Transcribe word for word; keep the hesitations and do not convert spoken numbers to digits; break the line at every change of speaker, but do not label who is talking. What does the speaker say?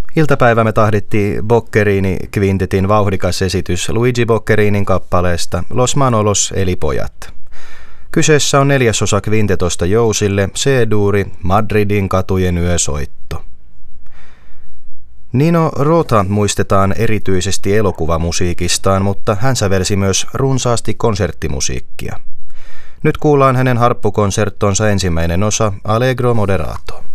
Iltapäivämme tahditti Boccherini Quintetin vauhdikas esitys Luigi Boccherinin kappaleesta Los Manolos eli Pojat. Kyseessä on neljäsosa kvintetosta jousille, C-duuri, Madridin katujen yösoitto. Nino Rota muistetaan erityisesti elokuvamusiikistaan, mutta hän sävelsi myös runsaasti konserttimusiikkia. Nyt kuullaan hänen harppukonserttonsa ensimmäinen osa Allegro Moderato.